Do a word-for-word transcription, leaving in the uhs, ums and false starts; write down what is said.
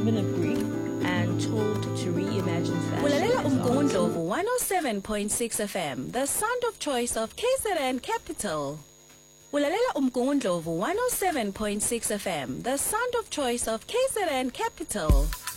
given a brief and told to reimagine fashion. Ulalela Umgungundlovu one oh seven point six F M, the sound of choice of K Z N Capital. Ulalela Umgungundlovu one oh seven point six F M, the sound of choice of K Z N Capital.